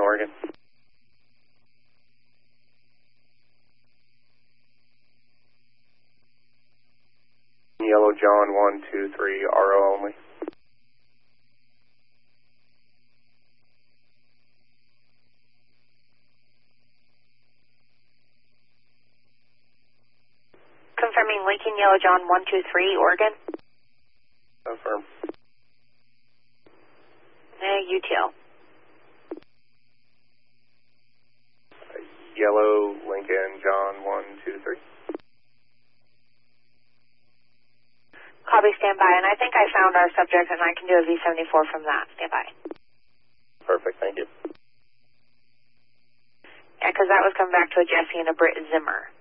Oregon. Yellow John 123, RO only. Confirming Lincoln Yellow John 123, Oregon. Confirm. UTL. Yellow Lincoln John 123. Copy, stand by. And I think I found our subject and I can do a V-74 from that. Stand by. Perfect, thank you. Yeah, because that was coming back to a Jesse and a Britt Zimmer.